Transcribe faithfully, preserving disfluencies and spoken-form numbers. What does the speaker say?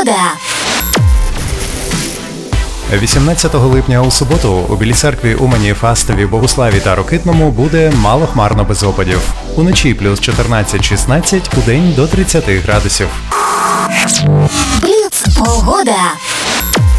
Погода. вісімнадцятого липня у суботу у Білій Церкві, Умані, Фастові, Богуславі та Рокитному буде мало хмарно без опадів. Уночі плюс чотирнадцять шістнадцять, удень до тридцяти градусів. Бліц. Погода.